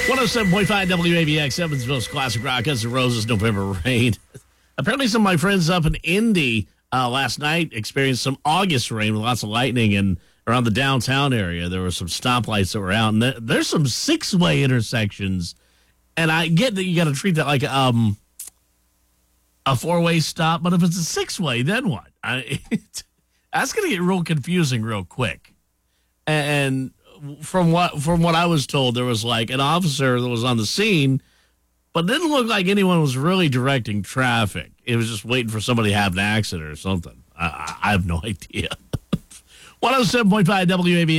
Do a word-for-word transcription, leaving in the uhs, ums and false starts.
one oh seven point five W A B X, Evansville's Classic Rock, Guns N' Roses, November Rain. Apparently some of my friends up in Indy uh, last night experienced some August rain with lots of lightning, and around the downtown area there were some stoplights that were out, and th- there's some six-way intersections, and I get that you got to treat that like um, a four-way stop, but if it's a six-way, then what? I, it, that's going to get real confusing real quick. And from what from what I was told, there was like an officer that was on the scene, but it didn't look like anyone was really directing traffic. It was just waiting for somebody to have an accident or something. I, I have no idea. one oh seven point five W A B